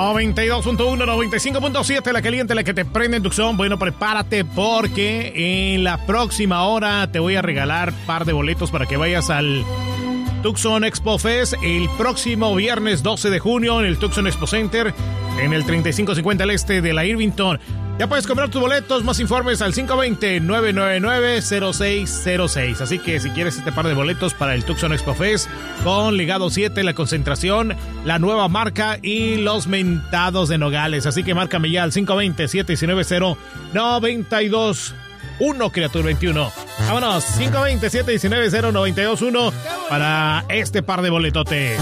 92.1, 95.7, la caliente, la que te prende en Tucson. Bueno, prepárate porque en la próxima hora te voy a regalar par de boletos para que vayas al Tucson Expo Fest el próximo viernes 12 de junio en el Tucson Expo Center, en el 3550 al este de la Irvington. Ya puedes comprar tus boletos, más informes al 520-999-0606. Así que si quieres este par de boletos para el Tucson Expo Fest con Legado 7, La Concentración, La Nueva Marca y Los Mentados de Nogales. Así que márcame ya al 520-719-0-921, criatura 21. Vámonos, 520-719-0-921 para este par de boletotes.